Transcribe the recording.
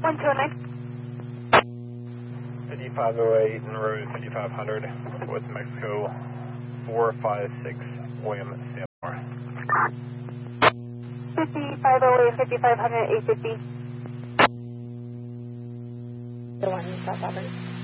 1209. 5508 en route 5500 with Mexico 456 William Seymour. 5508, 5500, 850. The one in South Auburn.